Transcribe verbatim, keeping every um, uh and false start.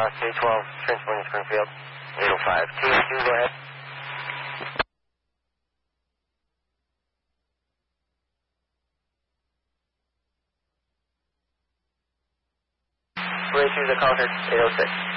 K twelve, transporting Springfield. eight oh five. T two, go ahead. Two eight two, the call here, eight oh six.